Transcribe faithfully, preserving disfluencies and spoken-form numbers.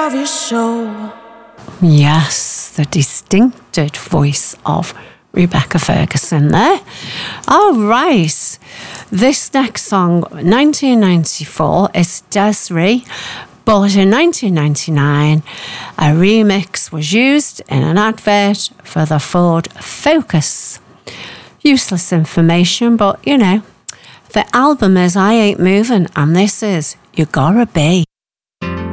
of your soul. Yes, the distinctive voice of Rebecca Ferguson there. All right. This next song, nineteen ninety-four, is Des'ree. But in nineteen ninety-nine, a remix was used in an advert for the Ford Focus. Useless information, but you know, the album is I Ain't Moving, and this is You Gotta Be.